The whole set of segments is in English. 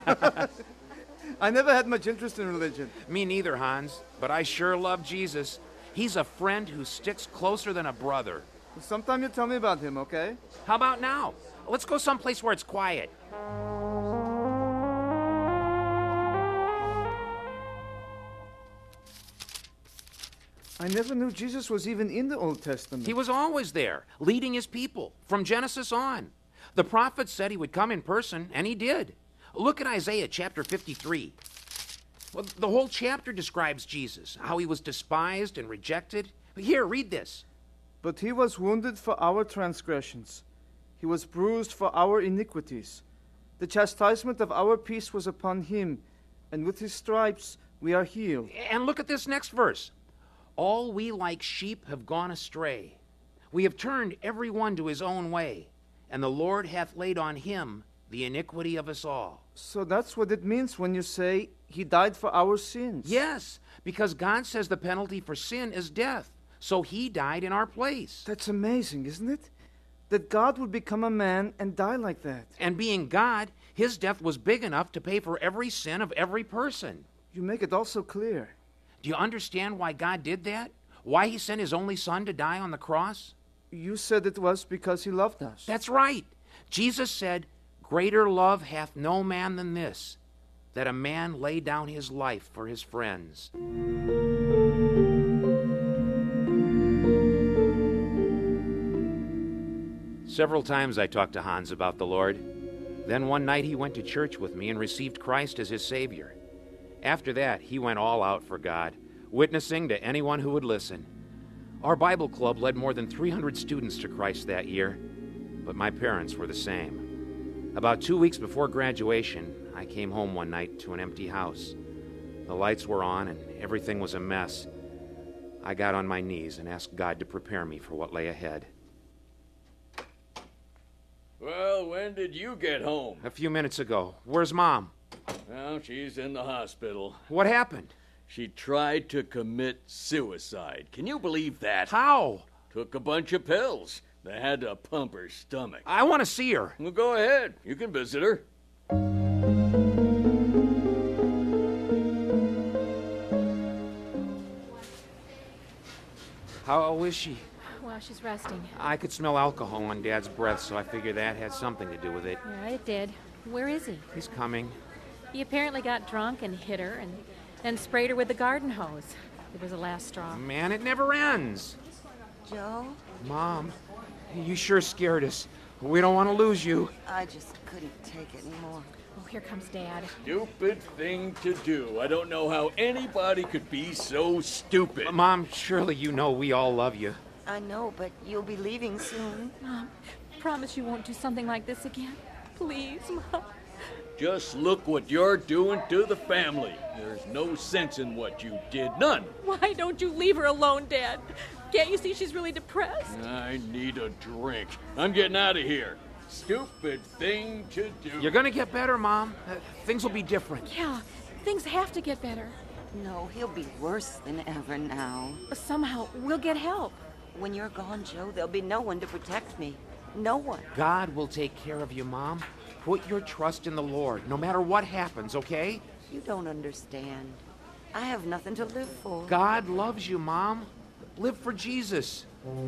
I never had much interest in religion. Me neither, Hans, but I sure love Jesus. He's a friend who sticks closer than a brother. Sometime you tell me about him, okay? How about now? Let's go someplace where it's quiet. I never knew Jesus was even in the Old Testament. He was always there, leading his people, from Genesis on. The prophets said he would come in person, and he did. Look at Isaiah chapter 53. Well, the whole chapter describes Jesus, how he was despised and rejected. Here, read this. But he was wounded for our transgressions. He was bruised for our iniquities. The chastisement of our peace was upon him, and with his stripes we are healed. And look at this next verse. All we like sheep have gone astray. We have turned every one to his own way, and the Lord hath laid on him the iniquity of us all. So that's what it means when you say he died for our sins. Yes, because God says the penalty for sin is death, so he died in our place. That's amazing, isn't it? That God would become a man and die like that. And being God, his death was big enough to pay for every sin of every person. You make it all so clear. Do you understand why God did that? Why he sent his only son to die on the cross? You said it was because he loved us. That's right. Jesus said, "Greater love hath no man than this, that a man lay down his life for his friends." Several times I talked to Hans about the Lord. Then one night he went to church with me and received Christ as his Savior. After that, he went all out for God, witnessing to anyone who would listen. Our Bible club led more than 300 students to Christ that year, but my parents were the same. About 2 weeks before graduation, I came home one night to an empty house. The lights were on and everything was a mess. I got on my knees and asked God to prepare me for what lay ahead. Well, when did you get home? A few minutes ago. Where's Mom? Well, she's in the hospital. What happened? She tried to commit suicide. Can you believe that? How? Took a bunch of pills. They had to pump her stomach. I want to see her. Well, go ahead. You can visit her. How is she? Well, she's resting. I could smell alcohol on Dad's breath, so I figured that had something to do with it. Yeah, it did. Where is he? He's coming. He apparently got drunk and hit her and then sprayed her with the garden hose. It was the last straw. Man, it never ends. Joe? Mom, you sure scared us. We don't want to lose you. I just couldn't take it anymore. Oh, here comes Dad. Stupid thing to do. I don't know how anybody could be so stupid. Mom, surely you know we all love you. I know, but you'll be leaving soon. Mom, promise you won't do something like this again. Please, Mom. Just look what you're doing to the family. There's no sense in what you did. None. Why don't you leave her alone, Dad? Can't you see she's really depressed? I need a drink. I'm getting out of here. Stupid thing to do. You're going to get better, Mom. Things will be different. Yeah, things have to get better. No, he'll be worse than ever now. Somehow, we'll get help. When you're gone, Joe, there'll be no one to protect me. No one. God will take care of you, Mom. Put your trust in the Lord, no matter what happens, okay? You don't understand. I have nothing to live for. God loves you, Mom. Live for Jesus.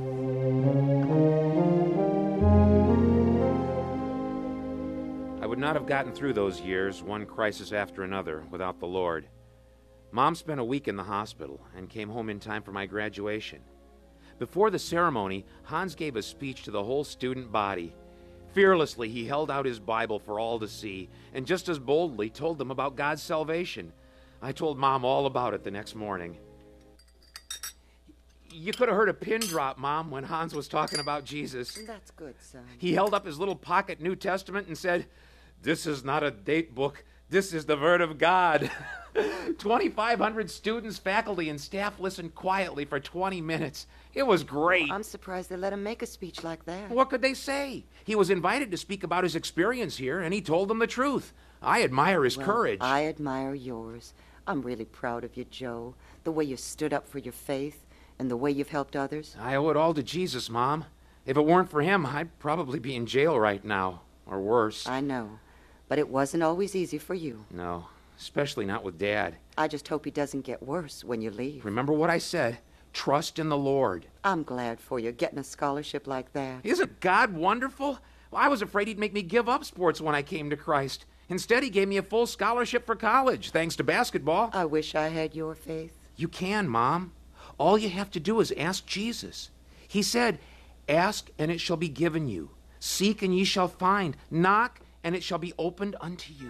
I would not have gotten through those years, one crisis after another, without the Lord. Mom spent a week in the hospital and came home in time for my graduation. Before the ceremony, Hans gave a speech to the whole student body. Fearlessly, he held out his Bible for all to see, and just as boldly told them about God's salvation. I told Mom all about it the next morning. You could have heard a pin drop, Mom, when Hans was talking about Jesus. That's good, son. He held up his little pocket New Testament and said, "This is not a date book. This is the Word of God." 2,500 students, faculty, and staff listened quietly for 20 minutes. It was great. I'm surprised they let him make a speech like that. What could they say? He was invited to speak about his experience here, and he told them the truth. I admire his courage. I admire yours. I'm really proud of you, Joe. The way you stood up for your faith and the way you've helped others. I owe it all to Jesus, Mom. If it weren't for him, I'd probably be in jail right now, or worse. I know. But it wasn't always easy for you. No, especially not with Dad. I just hope he doesn't get worse when you leave. Remember what I said. Trust in the Lord. I'm glad for you getting a scholarship like that. Isn't God wonderful? Well, I was afraid he'd make me give up sports when I came to Christ. Instead, he gave me a full scholarship for college, thanks to basketball. I wish I had your faith. You can, Mom. All you have to do is ask Jesus. He said, "Ask, and it shall be given you. Seek, and ye shall find. Knock, and it shall be opened unto you."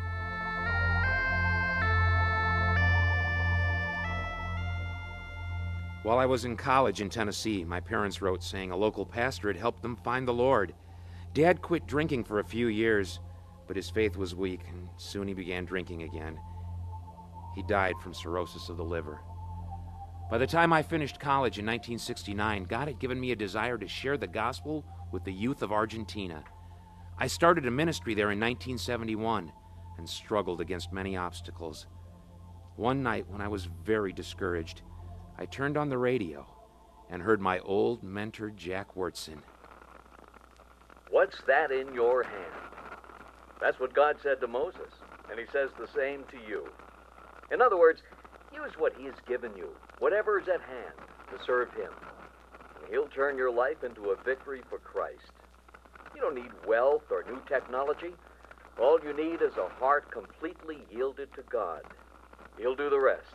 While I was in college in Tennessee, my parents wrote saying a local pastor had helped them find the Lord. Dad quit drinking for a few years, but his faith was weak, and soon he began drinking again. He died from cirrhosis of the liver. By the time I finished college in 1969, God had given me a desire to share the gospel with the youth of Argentina. I started a ministry there in 1971 and struggled against many obstacles. One night when I was very discouraged, I turned on the radio and heard my old mentor, Jack Wurtson. What's that in your hand? That's what God said to Moses, and he says the same to you. In other words, use what he has given you, whatever is at hand, to serve him. And he'll turn your life into a victory for Christ. You don't need wealth or new technology. All you need is a heart completely yielded to God. He'll do the rest.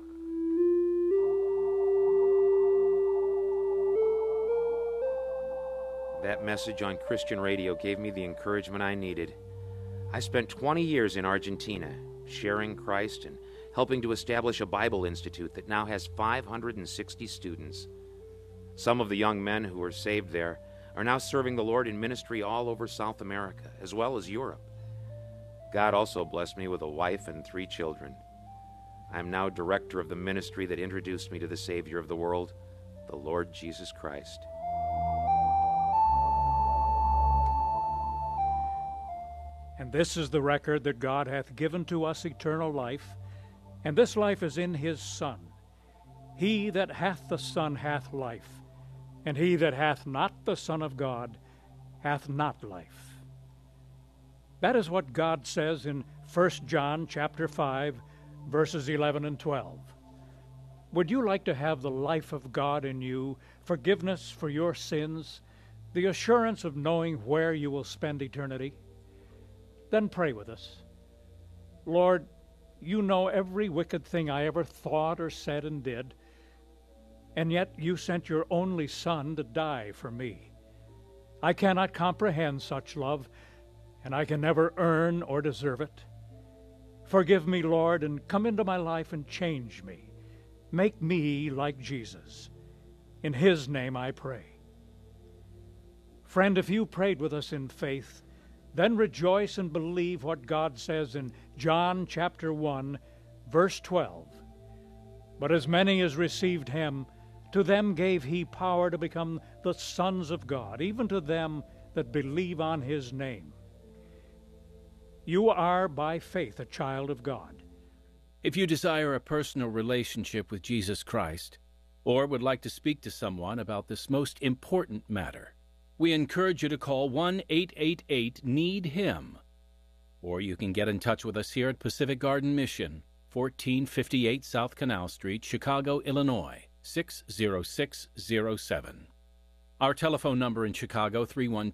That message on Christian radio gave me the encouragement I needed. I spent 20 years in Argentina, sharing Christ and helping to establish a Bible institute that now has 560 students. Some of the young men who were saved there are now serving the Lord in ministry all over South America, as well as Europe. God also blessed me with a wife and 3 children. I am now director of the ministry that introduced me to the Savior of the world, the Lord Jesus Christ. And this is the record that God hath given to us eternal life, and this life is in his Son. He that hath the Son hath life, and he that hath not the Son of God hath not life. That is what God says in 1 John chapter 5, verses 11 and 12. Would you like to have the life of God in you, forgiveness for your sins, the assurance of knowing where you will spend eternity? Then pray with us. Lord, you know every wicked thing I ever thought or said and did, and yet you sent your only Son to die for me. I cannot comprehend such love, and I can never earn or deserve it. Forgive me, Lord, and come into my life and change me. Make me like Jesus. In his name I pray. Friend, if you prayed with us in faith, then rejoice and believe what God says in John chapter 1, verse 12. But as many as received him, to them gave he power to become the sons of God, even to them that believe on his name. You are by faith a child of God. If you desire a personal relationship with Jesus Christ, or would like to speak to someone about this most important matter, we encourage you to call 1-888-NEED-HIM. Or you can get in touch with us here at Pacific Garden Mission, 1458 South Canal Street, Chicago, Illinois, 60607. Our telephone number in Chicago,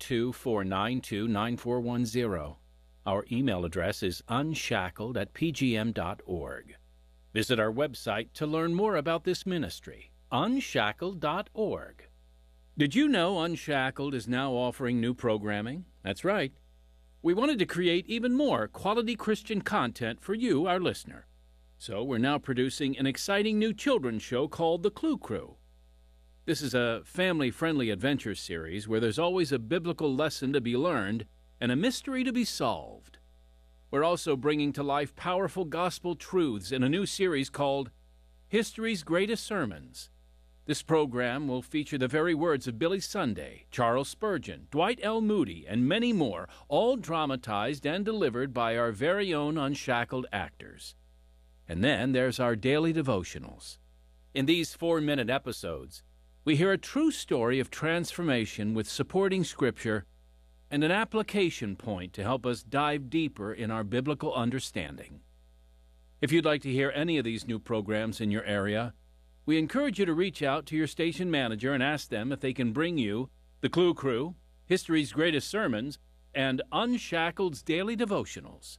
312-492-9410. Our email address is unshackled@pgm.org. Visit our website to learn more about this ministry, unshackled.org. Did you know Unshackled is now offering new programming? That's right. We wanted to create even more quality Christian content for you, our listener. So we're now producing an exciting new children's show called The Clue Crew. This is a family-friendly adventure series where there's always a biblical lesson to be learned and a mystery to be solved. We're also bringing to life powerful gospel truths in a new series called History's Greatest Sermons. This program will feature the very words of Billy Sunday, Charles Spurgeon, Dwight L. Moody, and many more, all dramatized and delivered by our very own Unshackled actors. And then there's our daily devotionals. In these 4-minute episodes, we hear a true story of transformation with supporting scripture and an application point to help us dive deeper in our biblical understanding. If you'd like to hear any of these new programs in your area, we encourage you to reach out to your station manager and ask them if they can bring you the Clue Crew, History's Greatest Sermons, and Unshackled's Daily Devotionals.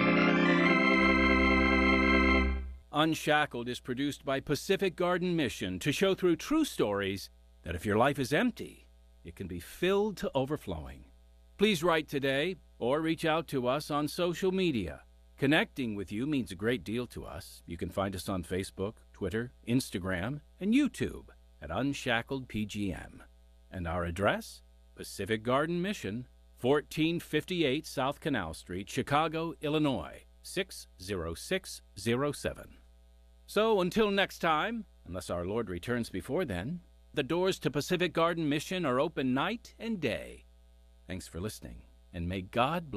Unshackled is produced by Pacific Garden Mission to show through true stories that if your life is empty, it can be filled to overflowing. Please write today or reach out to us on social media. Connecting with you means a great deal to us. You can find us on Facebook, Twitter, Instagram, and YouTube at Unshackled PGM. And our address? Pacific Garden Mission, 1458 South Canal Street, Chicago, Illinois, 60607. So until next time, unless our Lord returns before then, the doors to Pacific Garden Mission are open night and day. Thanks for listening, and may God bless.